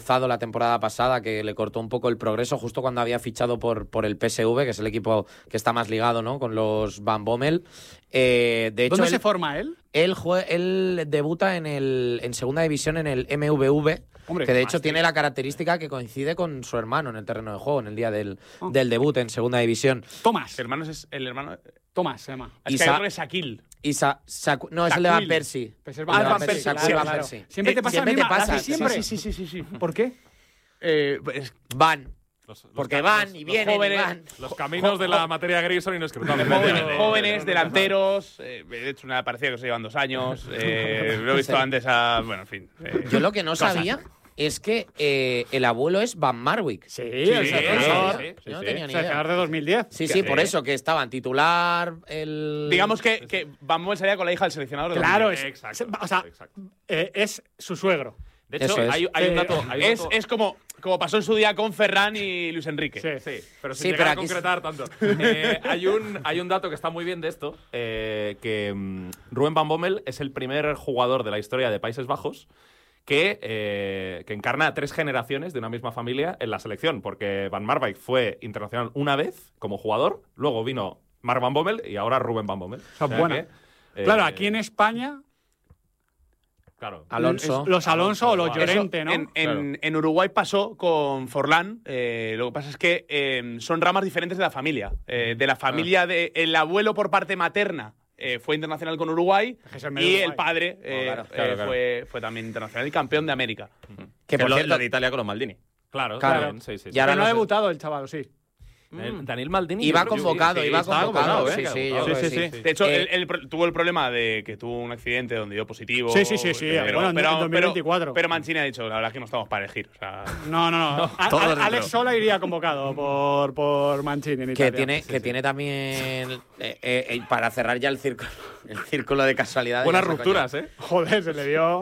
cruzado la temporada pasada, que le cortó un poco el progreso justo cuando había fichado por el PSV, que es el equipo que está más ligado, ¿no?, con los Van Bommel. De hecho, ¿Dónde se forma él? Él debuta en segunda división en el MVV. Hombre, que de hecho tiene la característica que coincide con su hermano en el terreno de juego, en el día del debut en segunda división. Tomás. El hermano. Tomás se llama. Es que hay otro es Shaquille. No, es el de Van Persie. Pues es Van Persie, claro. Siempre te pasa la misma. Siempre. Sí. ¿Por qué? Van. Porque van y vienen jóvenes, y van. Los caminos de la materia gris son inescrutables. Jóvenes, delanteros. De hecho, me parecía que se llevan 2 años. Lo he visto antes a. Bueno, en fin. Yo lo que no sabía es que el abuelo es Van Marwijk. Sí, el seleccionador. Yo no tenía ni Seleccionador idea. de 2010. Sí, por eso, que estaban titular. Digamos que Van Bommel salía con la hija del seleccionador. Claro, Exacto. o sea, es su suegro. De hecho, hay un dato. Es como pasó en su día con Ferran y Luis Enrique. Sí, pero sin llegar a concretar tanto. Hay un dato que está muy bien de esto, que Ruben Van Bommel es el primer jugador de la historia de Países Bajos que encarna 3 generaciones de una misma familia en la selección, porque Van Marwijk fue internacional una vez como jugador, luego vino Mark Van Bommel y ahora Ruben Van Bommel. O sea, buena. Claro, aquí en España… Claro. Alonso. Los Alonso o los Llorente, ¿no? En Uruguay pasó con Forlán. Lo que pasa es que son ramas diferentes de la familia. De la familia del abuelo por parte materna fue internacional con Uruguay y el padre fue también internacional y campeón de América. Que por cierto, de Italia con los Maldini. Claro. Sí. Y ahora no ha debutado el chaval, sí. Daniel Maldini Iba convocado, sí. De hecho, él tuvo el problema de que tuvo un accidente donde dio positivo. Sí. Bueno, en 2024. Pero Mancini ha dicho, la verdad es que no estamos para elegir. O sea, No. Alex Sola iría convocado por Mancini en Italia. Que tiene también, para cerrar ya el círculo de casualidades. Buenas rupturas, ¿eh? Joder, se le dio…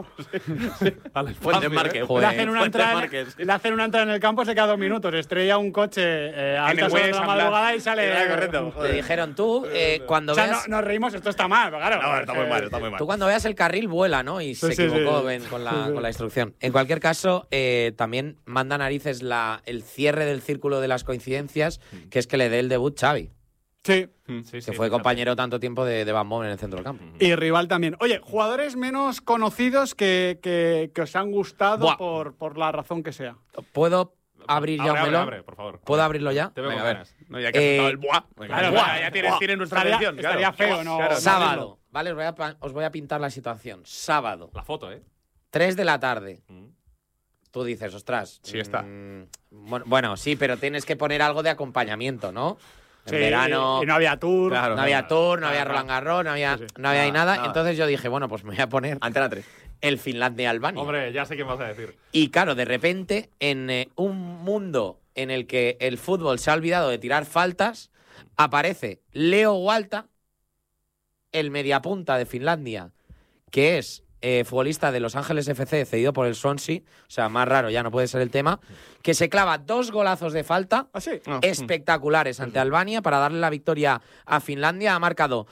Fuentes Márquez. Le hacen una entrada en el campo, se queda 2 minutos. Estrella un coche a altas horas de la madrugada y sale… Correcto. Te dijeron tú, cuando O sea, veas… nos reímos, esto está mal, pero claro. No, está muy mal. Tú cuando veas el carril vuela, ¿no? Y se equivocó con la instrucción. En cualquier caso, también manda narices el cierre del círculo de las coincidencias, que es que le dé el debut Xavi. Sí. Que fue compañero tanto tiempo de Van Bommel en el centro del campo. Y rival también. Oye, jugadores menos conocidos que os han gustado por la razón que sea. ¿Puedo abrir ya un melón? Abre, por favor. ¿Puedo abrirlo ya? Te veo con Venga, ganas. no, ya que has soltado el buah. Claro, Ya tienes nuestra atención. Estaría feo, ¿no? Claro. Sábado, ¿vale? Os voy a pintar la situación. Sábado, La foto, 3 de la tarde. Tú dices, ostras. Sí está. Bueno, sí, pero tienes que poner algo de acompañamiento, ¿no? En Sí, verano y no había tour. Claro. no había Tour, no había Roland Garros, no había ahí nada. Entonces yo dije, bueno, pues me voy a poner Antena 3. el Finlandia-Albania. Hombre, ya sé qué vas a decir. Y claro, de repente, en un mundo en el que el fútbol se ha olvidado de tirar faltas, aparece Leo Walta, el mediapunta de Finlandia, que es futbolista de Los Ángeles FC, cedido por el Swansea, o sea, más raro ya no puede ser el tema, que se clava 2 golazos de falta ¿Ah, sí? espectaculares ante Albania para darle la victoria a Finlandia. Ha marcado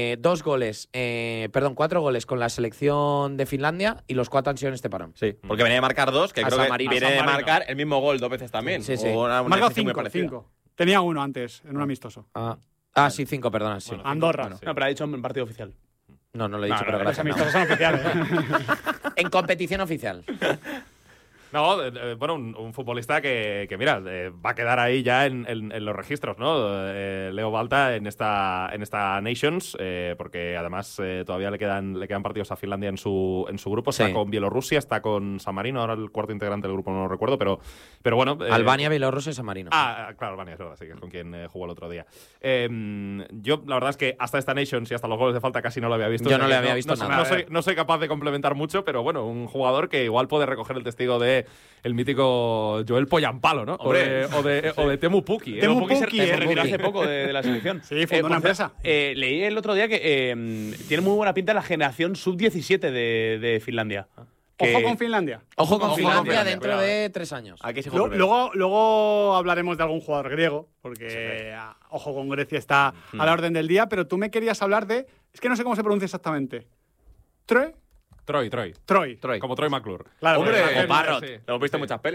4 goles con la selección de Finlandia y los 4 han sido en este parón. Sí, porque venía de marcar 2, que A creo San que Marino. viene A San de Marino. marcar el mismo gol 2 veces también. Sí, sí. O una Marcado decisión muy parecida. 5. Tenía 1 antes, en un amistoso. Sí, 5, perdona. Sí. Bueno, Andorra. sí. No, pero ha dicho en partido oficial. No lo he dicho, pero no, Los gracias. amistosos son oficiales. En competición oficial. No, bueno, un futbolista que mira, va a quedar ahí ya en los registros, ¿no? Leo Walta en esta Nations, porque además todavía le quedan partidos a Finlandia en su grupo. Está con Bielorrusia, está con San Marino, ahora el cuarto integrante del grupo no lo recuerdo, pero bueno. Albania, Bielorrusia y San Marino. Claro, Albania, es verdad, sí, que es con quien jugó el otro día. Yo, la verdad es que hasta esta Nations y hasta los goles de falta casi no lo había visto. Yo no le había visto nada. No soy capaz de complementar mucho, pero bueno, un jugador que igual puede recoger el testigo de el mítico Joel Poyampalo, ¿no? O de Temu Pukki. Temu Pukki Pukki, se retiró hace poco de la selección. Sí, fundó una empresa. Leí el otro día que tiene muy buena pinta la generación sub-17 de Finlandia. Ojo con Finlandia. Ojo con Finlandia Finlandia, dentro cuidado. de 3 años. Aquí se Luego hablaremos de algún jugador griego, porque ojo con Grecia está a la orden del día, pero tú me querías hablar de… Es que no sé cómo se pronuncia exactamente. Troy. Troy. Como Troy McClure. Claro, Hombre, porque- o Parrot. Sí. Lo hemos visto en muchas pelis.